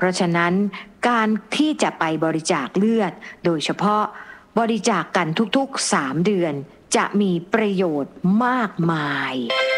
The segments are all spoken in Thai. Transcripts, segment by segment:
ราะฉะนั้นการที่จะไปบริจาคเลือดโดยเฉพาะบริจาคกันทุกๆ3 เดือนจะมีประโยชน์มากมาย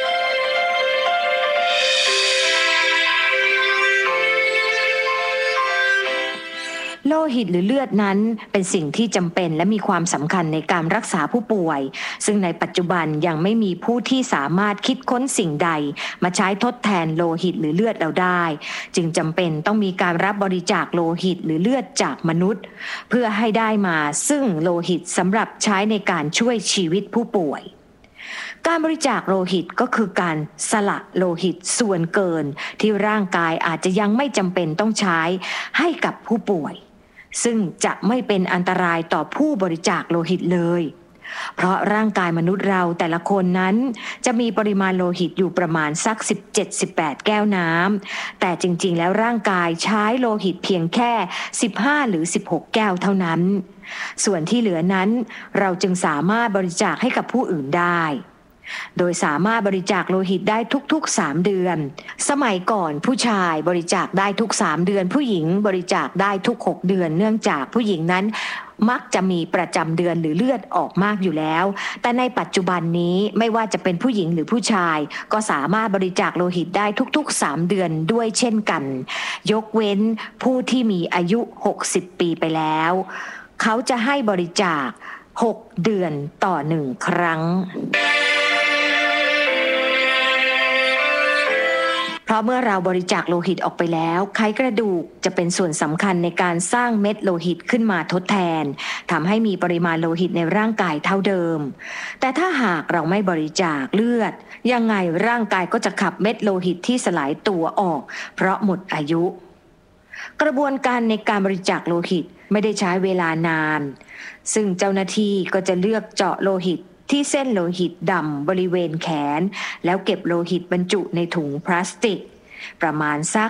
โลหิตหรือเลือดนั้นเป็นสิ่งที่จำเป็นและมีความสำคัญในการรักษาผู้ป่วยซึ่งในปัจจุบันยังไม่มีผู้ที่สามารถคิดค้นสิ่งใดมาใช้ทดแทนโลหิตหรือเลือดเราได้จึงจำเป็นต้องมีการรับบริจาคโลหิตหรือเลือดจากมนุษย์เพื่อให้ได้มาซึ่งโลหิตสำหรับใช้ในการช่วยชีวิตผู้ป่วยการบริจาคโลหิตก็คือการสละโลหิตส่วนเกินที่ร่างกายอาจจะยังไม่จำเป็นต้องใช้ให้กับผู้ป่วยซึ่งจะไม่เป็นอันตรายต่อผู้บริจาคโลหิตเลยเพราะร่างกายมนุษย์เราแต่ละคนนั้นจะมีปริมาณโลหิตอยู่ประมาณสัก17-18 แก้วน้ำแต่จริงๆแล้วร่างกายใช้โลหิตเพียงแค่15หรือ16แก้วเท่านั้นส่วนที่เหลือนั้นเราจึงสามารถบริจาคให้กับผู้อื่นได้โดยสามารถบริจาคโลหิตได้ทุกๆ3 เดือนสมัยก่อนผู้ชายบริจาคได้ทุก3 เดือนผู้หญิงบริจาคได้ทุก6 เดือนเนื่องจากผู้หญิงนั้นมักจะมีประจำเดือนหรือเลือดออกมากอยู่แล้วแต่ในปัจจุบันนี้ไม่ว่าจะเป็นผู้หญิงหรือผู้ชายก็สามารถบริจาคโลหิตได้ทุกๆ3 เดือนด้วยเช่นกันยกเว้นผู้ที่มีอายุ60 ปีไปแล้วเขาจะให้บริจาค6 เดือนต่อ1 ครั้งเพราะเมื่อเราบริจาคโลหิตออกไปแล้วไขกระดูกจะเป็นส่วนสำคัญในการสร้างเม็ดโลหิตขึ้นมาทดแทนทำให้มีปริมาณโลหิตในร่างกายเท่าเดิมแต่ถ้าหากเราไม่บริจาคเลือดยังไงร่างกายก็จะขับเม็ดโลหิตที่สลายตัวออกเพราะหมดอายุกระบวนการในการบริจาคโลหิตไม่ได้ใช้เวลานานซึ่งเจ้าหน้าที่ก็จะเลือกเจาะโลหิตที่เส้นโลหิตดำบริเวณแขนแล้วเก็บโลหิตบรรจุในถุงพลาสติกประมาณสัก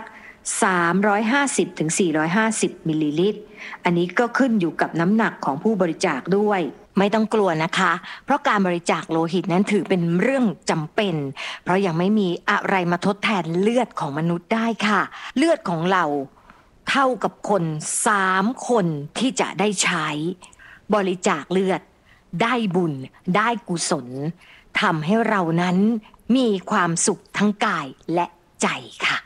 350-450 มิลลิลิตรอันนี้ก็ขึ้นอยู่กับน้ำหนักของผู้บริจาคด้วยไม่ต้องกลัวนะคะเพราะการบริจาคโลหิตนั้นถือเป็นเรื่องจำเป็นเพราะยังไม่มีอะไรมาทดแทนเลือดของมนุษย์ได้ค่ะเลือดของเราเท่ากับคน3 คนที่จะได้ใช้บริจาคเลือดได้บุญได้กุศลทำให้เรานั้นมีความสุขทั้งกายและใจค่ะ